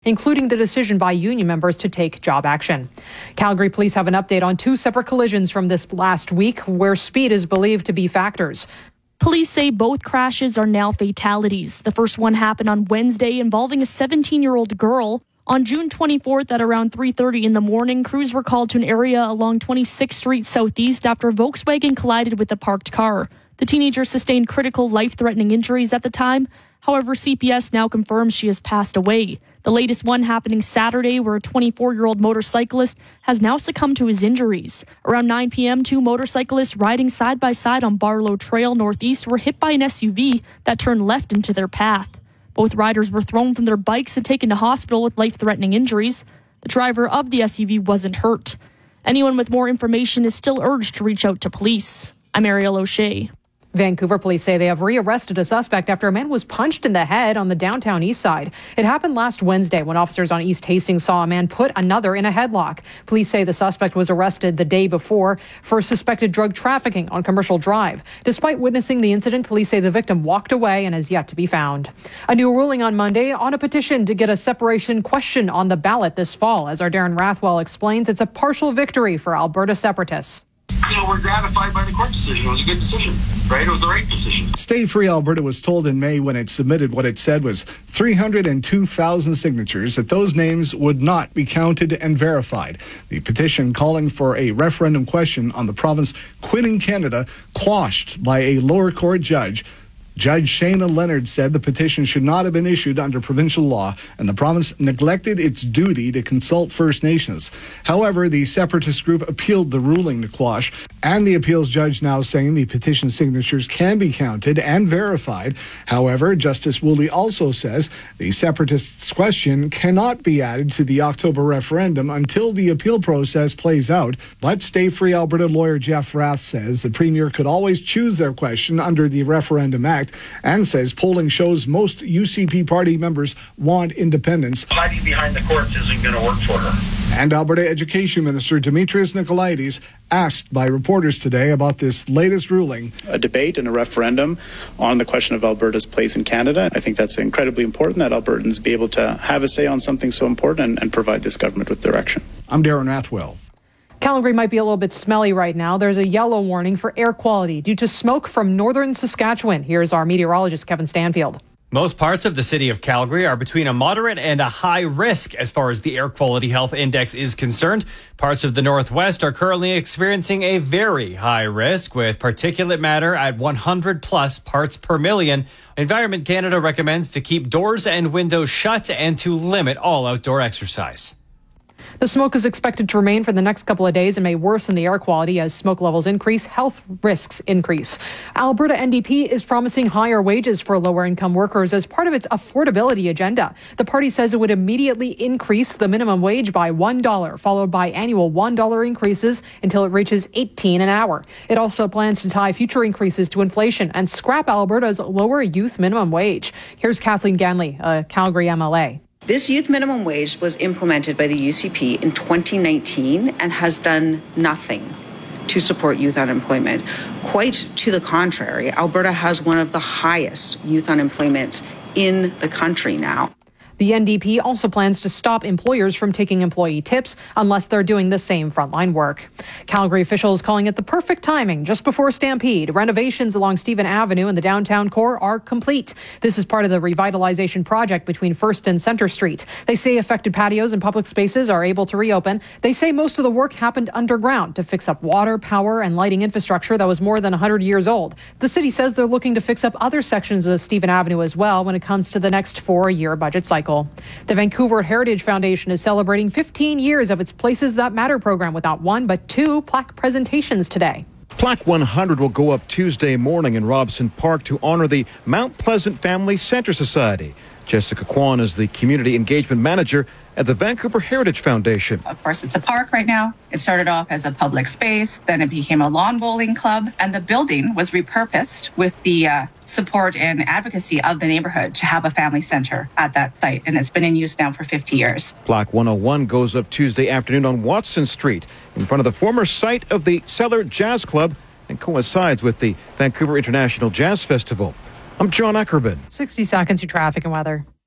including the decision by union members to take job action. Calgary police have an update on 2 separate collisions from this last week where speed is believed to be factors. Police say both crashes are now fatalities. The first one happened on Wednesday involving a 17-year-old girl. On June 24th at around 3:30 in the morning, crews were called to an area along 26th Street Southeast after a Volkswagen collided with a parked car. The teenager sustained critical life-threatening injuries at the time. However, CPS now confirms she has passed away. The latest one happening Saturday, where a 24-year-old motorcyclist has now succumbed to his injuries. Around 9 p.m., 2 motorcyclists riding side by side on Barlow Trail Northeast were hit by an SUV that turned left into their path. Both riders were thrown from their bikes and taken to hospital with life-threatening injuries. The driver of the SUV wasn't hurt. Anyone with more information is still urged to reach out to police. I'm Ariel O'Shea. Vancouver police say they have rearrested a suspect after a man was punched in the head on the downtown east side. It happened last Wednesday when officers on East Hastings saw a man put another in a headlock. Police say the suspect was arrested the day before for suspected drug trafficking on Commercial Drive. Despite witnessing the incident, police say the victim walked away and is yet to be found. A new ruling on Monday on a petition to get a separation question on the ballot this fall. As our Darren Rathwell explains, it's a partial victory for Alberta separatists. We're gratified by the court decision. It was a good decision, right? It was the right decision. Stay Free Alberta was told in May when it submitted what it said was 302,000 signatures that those names would not be counted and verified. The petition calling for a referendum question on the province quitting Canada quashed by a lower court judge. Judge Shana Leonard said the petition should not have been issued under provincial law, and the province neglected its duty to consult First Nations. However, the separatist group appealed the ruling to quash, and the appeals judge now saying the petition signatures can be counted and verified. However, Justice Woolley also says the separatists' question cannot be added to the October referendum until the appeal process plays out. But Stay Free Alberta lawyer Jeff Rath says the Premier could always choose their question under the Referendum Act, and says polling shows most UCP party members want independence. Hiding behind the courts isn't going to work for her. And Alberta Education Minister Dimitris Nikolaides asked by reporters today about this latest ruling. A debate and a referendum on the question of Alberta's place in Canada. I think that's incredibly important that Albertans be able to have a say on something so important and provide this government with direction. I'm Darren Rathwell. Calgary might be a little bit smelly right now. There's a yellow warning for air quality due to smoke from northern Saskatchewan. Here's our meteorologist, Kevin Stanfield. Most parts of the city of Calgary are between a moderate and a high risk as far as the air quality health index is concerned. Parts of the northwest are currently experiencing a very high risk with particulate matter at 100 plus parts per million. Environment Canada recommends to keep doors and windows shut and to limit all outdoor exercise. The smoke is expected to remain for the next couple of days and may worsen the air quality as smoke levels increase, health risks increase. Alberta NDP is promising higher wages for lower-income workers as part of its affordability agenda. The party says it would immediately increase the minimum wage by $1, followed by annual $1 increases until it reaches $18 an hour. It also plans to tie future increases to inflation and scrap Alberta's lower youth minimum wage. Here's Kathleen Ganley, a Calgary MLA. This youth minimum wage was implemented by the UCP in 2019 and has done nothing to support youth unemployment. Quite to the contrary, Alberta has one of the highest youth unemployment in the country now. The NDP also plans to stop employers from taking employee tips unless they're doing the same frontline work. Calgary officials calling it the perfect timing just before Stampede. Renovations along Stephen Avenue in the downtown core are complete. This is part of the revitalization project between 1st and Centre Street. They say affected patios and public spaces are able to reopen. They say most of the work happened underground to fix up water, power, and lighting infrastructure that was more than 100 years old. The city says they're looking to fix up other sections of Stephen Avenue as well when it comes to the next 4-year budget cycle. The Vancouver Heritage Foundation is celebrating 15 years of its Places That Matter program with not one but 2 plaque presentations today. Plaque 100 will go up Tuesday morning in Robson Park to honor the Mount Pleasant Family Center Society. Jessica Kwan is the Community Engagement Manager at the Vancouver Heritage Foundation. Of course, it's a park right now. It started off as a public space, then it became a lawn bowling club, and the building was repurposed with the support and advocacy of the neighborhood to have a family center at that site, and it's been in use now for 50 years. Plaque 101 goes up Tuesday afternoon on Watson Street in front of the former site of the Cellar Jazz Club and coincides with the Vancouver International Jazz Festival. I'm John Ackerman. 60 seconds to traffic and weather.